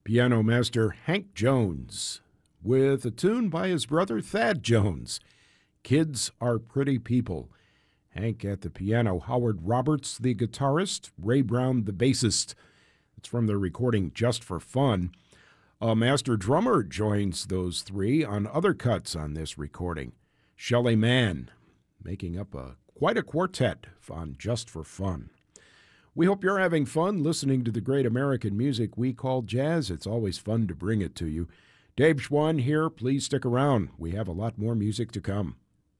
piano master Hank Jones with a tune by his brother Thad Jones. Kids Are Pretty People. Hank at the piano, Howard Roberts the guitarist, Ray Brown the bassist. It's from their recording Just for Fun. A master drummer joins those three on other cuts on this recording. Shelly Manne, making up quite a quartet on Just for Fun. We hope you're having fun listening to the great American music we call jazz. It's always fun to bring it to you. Dave Schwann here. Please stick around. We have a lot more music to come.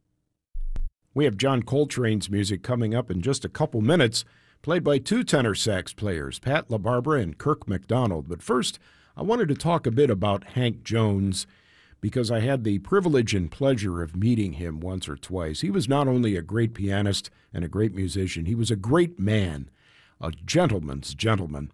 We have John Coltrane's music coming up in just a couple minutes, played by two tenor sax players, Pat LaBarbera and Kirk McDonald. But first, I wanted to talk a bit about Hank Jones, because I had the privilege and pleasure of meeting him once or twice. He was not only a great pianist and a great musician, he was a great man, a gentleman's gentleman.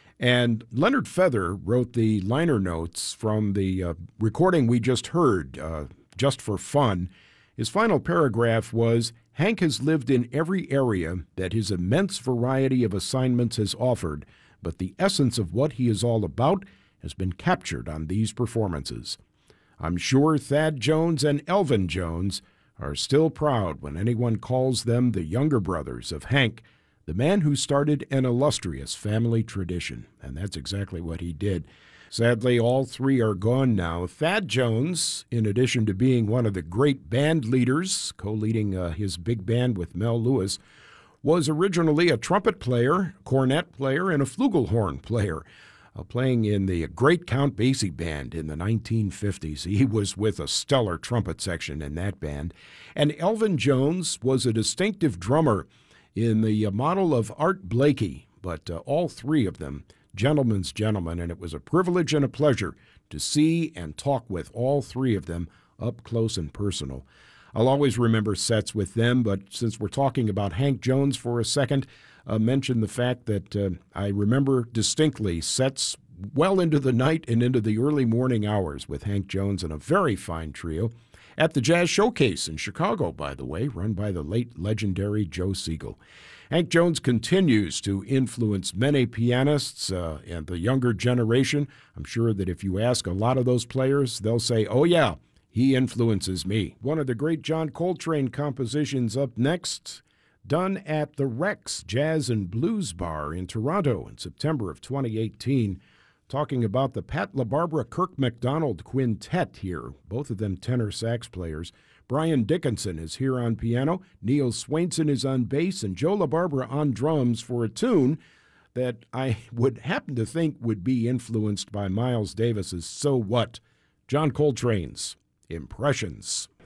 And Leonard Feather wrote the liner notes from the recording we just heard, Just for Fun. His final paragraph was, Hank has lived in every area that his immense variety of assignments has offered, but the essence of what he is all about has been captured on these performances. I'm sure Thad Jones and Elvin Jones are still proud when anyone calls them the younger brothers of Hank, the man who started an illustrious family tradition, and that's exactly what he did. Sadly, all three are gone now. Thad Jones, in addition to being one of the great band leaders, co-leading his big band with Mel Lewis, was originally a trumpet player, cornet player, and a flugelhorn player, playing in the great Count Basie band in the 1950s. He was with a stellar trumpet section in that band. And Elvin Jones was a distinctive drummer in the model of Art Blakey, but all three of them, gentlemen's gentlemen, and it was a privilege and a pleasure to see and talk with all three of them up close and personal. I'll always remember sets with them, but since we're talking about Hank Jones for a second, mention the fact that I remember distinctly sets well into the night and into the early morning hours with Hank Jones and a very fine trio at the Jazz Showcase in Chicago, by the way, run by the late legendary Joe Siegel. Hank Jones continues to influence many pianists and the younger generation. I'm sure that if you ask a lot of those players, they'll say, oh yeah, he influences me. One of the great John Coltrane compositions up next, done at the Rex Jazz and Blues Bar in Toronto in September of 2018. Talking about the Pat LaBarbera Kirk McDonald quintet here, both of them tenor sax players. Brian Dickinson is here on piano, Neil Swainson is on bass, and Joe LaBarbera on drums for a tune that I would happen to think would be influenced by Miles Davis's So What? John Coltrane's Impressions.